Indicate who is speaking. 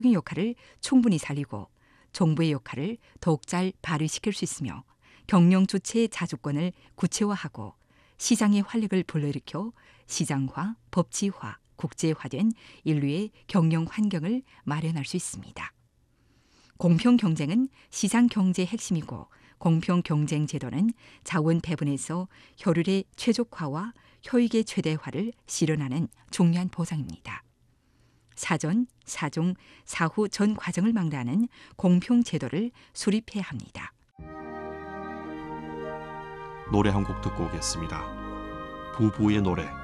Speaker 1: 역할을 충분히 살리고 정부의 역할을 더욱 잘 발휘시킬 수 있으며 경영 주체의 자주권을 구체화하고 시장의 활력을 불러일으켜 시장화, 법치화, 국제화된 인류의 경영 환경을 마련할 수 있습니다. 공평 경쟁은 시장 경제의 핵심이고 공평 경쟁 제도는 자원 배분에서 효율의 최적화와 효익의 최대화를 실현하는 중요한 보장입니다. 사전, 사중, 사후 전 과정을 망라하는 공평 제도를 수립해야 합니다.
Speaker 2: 노래 한 곡 듣고 오겠습니다. 부부의 노래.